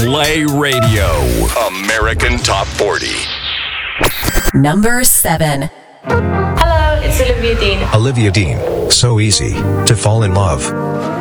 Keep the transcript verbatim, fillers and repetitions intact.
Play Radio. American Top forty. Number seven. Hello, it's Olivia Dean. Olivia Dean. So easy to fall in love.